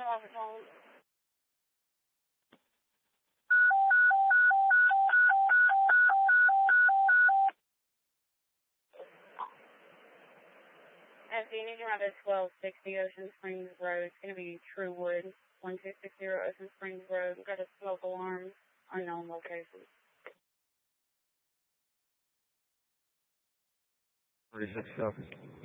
If you need to run to 1260 Ocean Springs Road, it's going to be Truewood, 1260 Ocean Springs Road. We've got a smoke alarm, unknown location. 46 copy.